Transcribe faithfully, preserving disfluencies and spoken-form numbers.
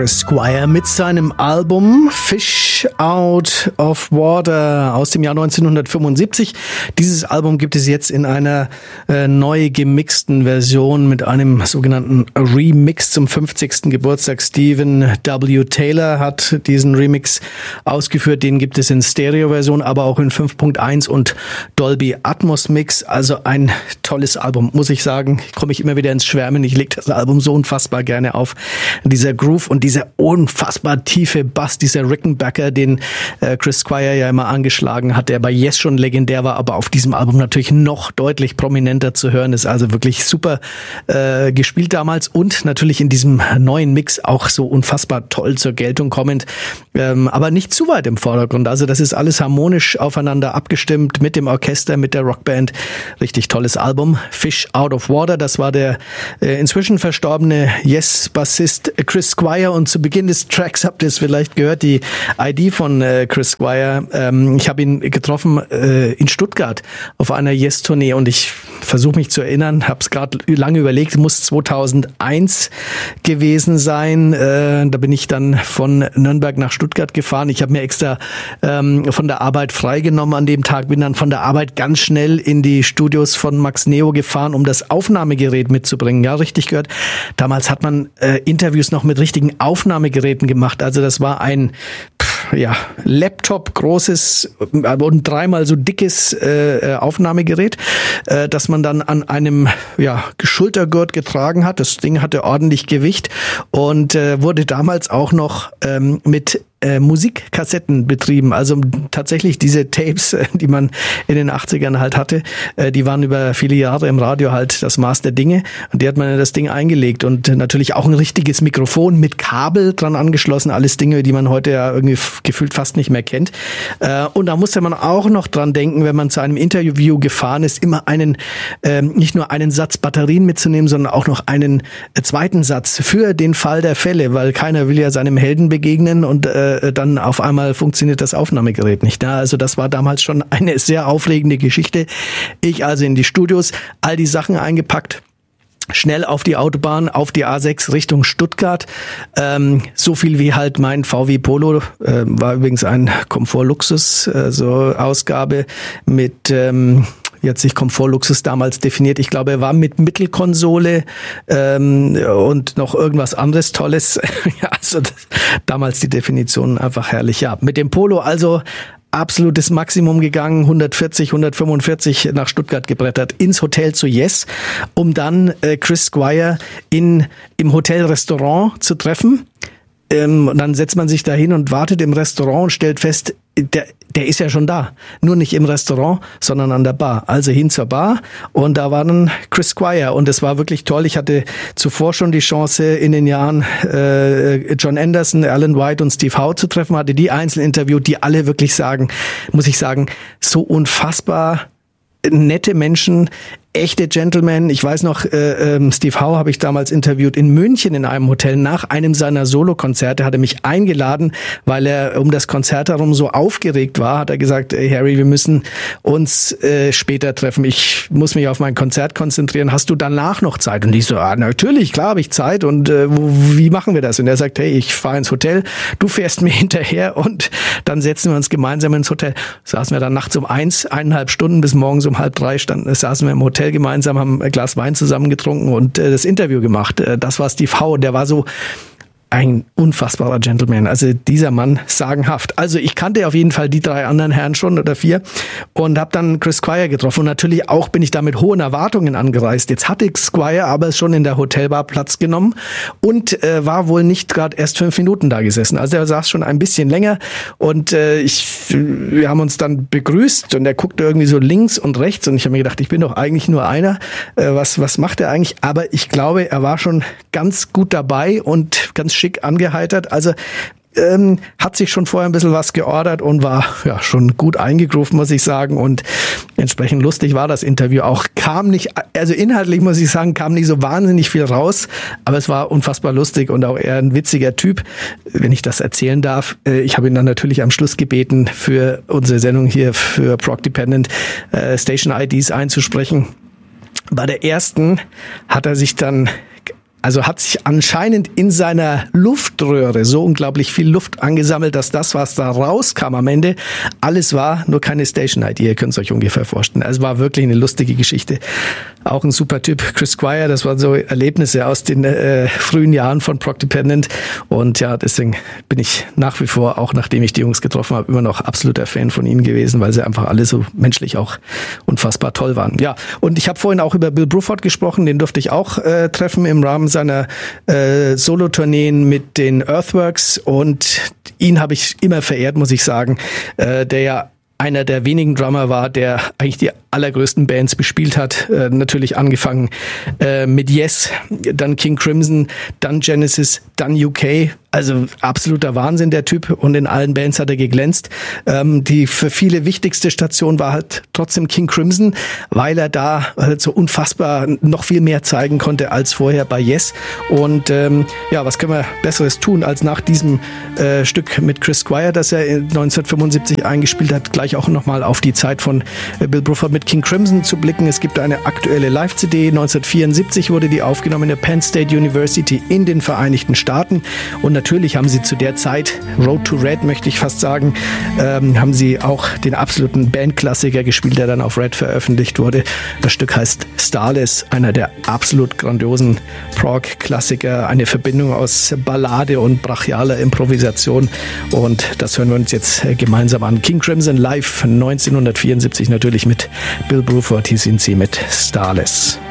Chris Squire mit seinem Album Fish Out of Water aus dem Jahr neunzehnhundertfünfundsiebzig. Dieses Album gibt es jetzt in einer äh, neu gemixten Version mit einem sogenannten Remix zum fünfzigsten Geburtstag. Stephen W. Taylor hat diesen Remix ausgeführt. Den gibt es in Stereo-Version, aber auch in fünf Punkt eins und Dolby Atmos Mix. Also ein tolles Album, muss ich sagen. Ich komme ich immer wieder ins Schwärmen. Ich lege das Album so unfassbar gerne auf. Dieser Groove und dieser unfassbar tiefe Bass, dieser Rickenbacker, den äh, Chris Squire ja immer angeschlagen hat, der bei Yes schon legendär war, aber auf diesem Album natürlich noch deutlich prominenter zu hören ist. Also wirklich super äh, gespielt damals und natürlich in diesem neuen Mix auch so unfassbar toll zur Geltung kommend, ähm, aber nicht zu weit im Vordergrund. Also das ist alles harmonisch aufeinander abgestimmt mit dem Orchester, mit der Rockband. Richtig tolles Album. Fish Out of Water, das war der äh, inzwischen verstorbene Yes-Bassist Chris Squire und zu Beginn des Tracks habt ihr es vielleicht gehört, die I D von äh, Chris Squire. Ähm, ich habe ihn getroffen äh, in Stuttgart auf einer Yes-Tournee und ich versuche mich zu erinnern, habe es gerade lange überlegt, muss zweitausendeins gewesen sein. Äh, da bin ich dann von Nürnberg nach Stuttgart gefahren. Ich habe mir extra ähm, von der Arbeit freigenommen an dem Tag, bin dann von der Arbeit ganz schnell in die Studios von Max Neo gefahren, um das Aufnahmegerät mitzubringen. Ja, richtig gehört. Damals hat man äh, Interviews noch mit richtigen Aufnahmegeräten gemacht. Also das war ein pff, ja, Laptop, großes und dreimal so dickes äh, Aufnahmegerät, äh, das man dann an einem ja, Schultergurt getragen hat. Das Ding hatte ordentlich Gewicht und äh, wurde damals auch noch ähm, mit Äh, Musikkassetten betrieben, also tatsächlich diese Tapes, äh, die man in den achtzigern halt hatte, äh, die waren über viele Jahre im Radio halt das Maß der Dinge und die hat man in das Ding eingelegt und äh, natürlich auch ein richtiges Mikrofon mit Kabel dran angeschlossen, alles Dinge, die man heute ja irgendwie f- gefühlt fast nicht mehr kennt. Äh, und da musste man auch noch dran denken, wenn man zu einem Interview gefahren ist, immer einen, äh, nicht nur einen Satz Batterien mitzunehmen, sondern auch noch einen äh, zweiten Satz für den Fall der Fälle, weil keiner will ja seinem Helden begegnen und äh, dann auf einmal funktioniert das Aufnahmegerät nicht. Also das war damals schon eine sehr aufregende Geschichte. Ich also in die Studios, all die Sachen eingepackt, schnell auf die Autobahn, auf die A sechs Richtung Stuttgart. Ähm, so viel wie halt mein V W Polo, äh, war übrigens ein Komfort-Luxus, äh, so Ausgabe mit... Ähm, Wie hat sich Komfortluxus damals definiert? Ich glaube, er war mit Mittelkonsole ähm, und noch irgendwas anderes Tolles. Ja, also das, damals die Definition einfach herrlich. Ja, mit dem Polo also absolutes Maximum gegangen, hundertvierzig, hundertfünfundvierzig nach Stuttgart gebrettert, ins Hotel zu Yes, um dann äh, Chris Squire in im Hotelrestaurant zu treffen. Ähm, und dann setzt man sich da hin und wartet im Restaurant und stellt fest, der, der ist ja schon da. Nur nicht im Restaurant, sondern an der Bar. Also hin zur Bar und da war dann Chris Squire und es war wirklich toll. Ich hatte zuvor schon die Chance in den Jahren äh, John Anderson, Alan White und Steve Howe zu treffen, hatte die einzeln interviewt, die alle wirklich sagen, muss ich sagen, so unfassbar nette Menschen, echte Gentlemen. Ich weiß noch, äh, äh, Steve Howe habe ich damals interviewt in München in einem Hotel nach einem seiner Solokonzerte. Hat er mich eingeladen, weil er um das Konzert herum so aufgeregt war. Hat er gesagt, hey Harry, wir müssen uns äh, später treffen. Ich muss mich auf mein Konzert konzentrieren. Hast du danach noch Zeit? Und ich so, ah, natürlich, klar habe ich Zeit. Und äh, wo, wie machen wir das? Und er sagt, hey, ich fahre ins Hotel, du fährst mir hinterher und dann setzen wir uns gemeinsam ins Hotel. Saßen wir dann nachts um eins, eineinhalb Stunden bis morgens um halb drei standen, saßen wir im Hotel gemeinsam, haben ein Glas Wein zusammen getrunken und äh, das Interview gemacht. Äh, das war Steve Howe, der war so ein unfassbarer Gentleman. Also dieser Mann sagenhaft. Also ich kannte auf jeden Fall die drei anderen Herren schon oder vier und habe dann Chris Squire getroffen. Und natürlich auch bin ich da mit hohen Erwartungen angereist. Jetzt hatte Squire aber schon in der Hotelbar Platz genommen und äh, war wohl nicht gerade erst fünf Minuten da gesessen. Also er saß schon ein bisschen länger und äh, ich, wir haben uns dann begrüßt und er guckte irgendwie so links und rechts und ich habe mir gedacht, ich bin doch eigentlich nur einer. Äh, was, was macht er eigentlich? Aber ich glaube, er war schon ganz gut dabei und ganz schick angeheitert. Also ähm, hat sich schon vorher ein bisschen was geordert und war ja schon gut eingegroovt, muss ich sagen. Und entsprechend lustig war das Interview auch. Kam nicht, also inhaltlich muss ich sagen, kam nicht so wahnsinnig viel raus, aber es war unfassbar lustig und auch eher ein witziger Typ, wenn ich das erzählen darf. Ich habe ihn dann natürlich am Schluss gebeten, für unsere Sendung hier für Prog Dependent äh, Station I Ds einzusprechen. Bei der ersten hat er sich dann Also hat sich anscheinend in seiner Luftröhre so unglaublich viel Luft angesammelt, dass das, was da rauskam am Ende, alles war, nur keine Station I D. Ihr könnt es euch ungefähr vorstellen. Also war wirklich eine lustige Geschichte. Auch ein super Typ, Chris Squire, das waren so Erlebnisse aus den äh, frühen Jahren von Prog Dependent. Und ja, deswegen bin ich nach wie vor, auch nachdem ich die Jungs getroffen habe, immer noch absoluter Fan von ihnen gewesen, weil sie einfach alle so menschlich auch unfassbar toll waren. Ja, und ich habe vorhin auch über Bill Bruford gesprochen, den durfte ich auch äh, treffen im Rahmen seiner äh, Solo-Tourneen mit den Earthworks, und ihn habe ich immer verehrt, muss ich sagen, äh, der ja einer der wenigen Drummer war, der eigentlich die allergrößten Bands bespielt hat. Äh, natürlich angefangen äh, mit Yes, dann King Crimson, dann Genesis, dann U K. Also absoluter Wahnsinn, der Typ. Und in allen Bands hat er geglänzt. Ähm, die für viele wichtigste Station war halt trotzdem King Crimson, weil er da halt so unfassbar noch viel mehr zeigen konnte als vorher bei Yes. Und ähm, ja, was können wir Besseres tun, als nach diesem äh, Stück mit Chris Squire, das er neunzehnhundertfünfundsiebzig eingespielt hat, gleich auch nochmal auf die Zeit von äh, Bill Bruford mit King Crimson zu blicken. Es gibt eine aktuelle Live-C D. neunzehnhundertvierundsiebzig wurde die aufgenommen in der Penn State University in den Vereinigten Staaten. Und natürlich haben sie zu der Zeit, Road to Red möchte ich fast sagen, ähm, haben sie auch den absoluten Bandklassiker gespielt, der dann auf Red veröffentlicht wurde. Das Stück heißt Starless, einer der absolut grandiosen Prog-Klassiker, eine Verbindung aus Ballade und brachialer Improvisation. Und das hören wir uns jetzt gemeinsam an. King Crimson live neunzehnhundertvierundsiebzig, natürlich mit Bill Bruford. Hier sind sie mit Starless.